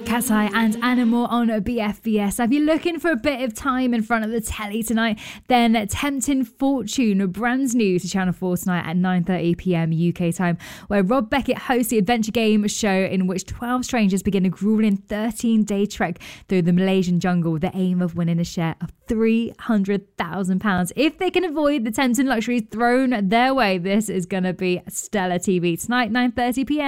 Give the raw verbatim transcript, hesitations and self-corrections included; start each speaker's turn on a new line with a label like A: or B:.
A: Cat's Eye and Animal on B F B S. If you're looking for a bit of time in front of the telly tonight, then Tempting Fortune, brand new to Channel four tonight at nine thirty p.m. U K time, where Rob Beckett hosts the adventure game show in which twelve strangers begin a grueling thirteen-day trek through the Malaysian jungle with the aim of winning a share of three hundred thousand pounds. If they can avoid the tempting luxuries thrown their way, this is going to be stellar T V tonight, nine thirty p.m.